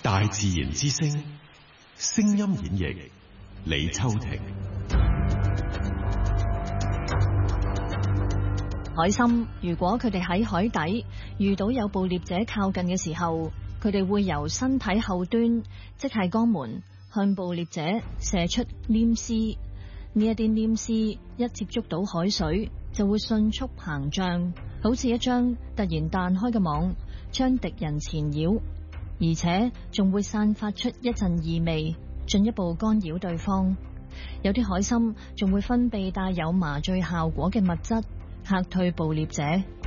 大自然之聲，聲音演繹李秋婷。 海參如果佢哋喺海底遇到有捕獵者靠近嘅時候，佢哋會由身體後端，即係肛門，向捕獵者射出黏絲。呢一啲黏絲一接觸到海水，就會迅速膨脹，好似一張突然彈開嘅網，將敵人纏繞，而且仲會散發出一陣異味，進一步干擾對方。有啲海參仲會分泌帶有麻醉效果嘅物質，嚇退捕獵者。